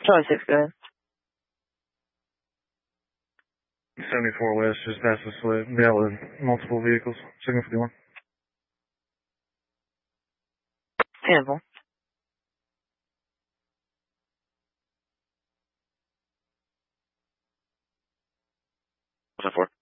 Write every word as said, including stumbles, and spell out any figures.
Charlie six, go ahead. seventy-four West, just past the slip. Be out with multiple vehicles. Signal fifty-one. Handful. What's that for?